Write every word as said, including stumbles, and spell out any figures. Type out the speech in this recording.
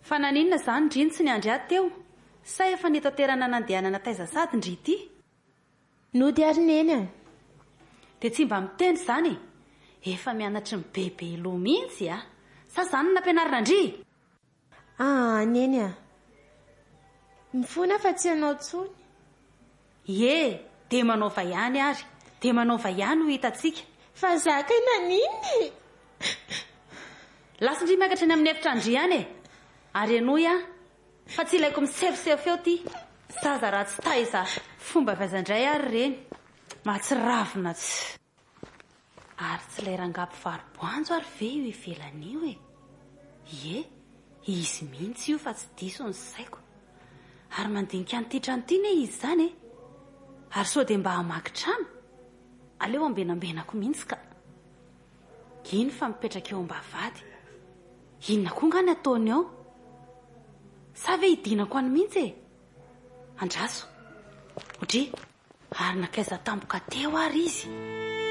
Fa naninona zany ndry tsy niandry ahy teo sa efa nitaterana nandehanana taiza sady ndry ity? Nody ary neny a. Dia tsy mba miteny zany efa mianatry ny bebe loha mihitsy a. Sa zany nampianarina ndry? Ah, neny a. Mifona fa tsy anao tsony. Ie, dia manao vaiany ary. Dia manao vaiany ho hitantsika. Fa zaka naniny. Lasa ndry miakatra ny amin'ny efitra ndry any e. Ary enoy a, fa tsy ilaiko misefosefo eo ty. Zaza raha tsy taiza fomba vaizandray ary reny. Mahatsiravina tsy. Ary tsy ilay rangahy mpivaroboanjo ary ve io ivelany io e? Ie, izy mihitsy io fa tsy diso ny saiko. Ary mandinika an'ity trano ity ne izy zany e. Ary sao dia mba hamaky trano. Aleo ambenambenako mihitsy ka. Iny fa mipetraka eo am-bavady. Inona koa nga ny ataony ao? Sa ve hidinako any mihitsy e? Andraso. Odry, ary nakaiza tampoka teo ary izy.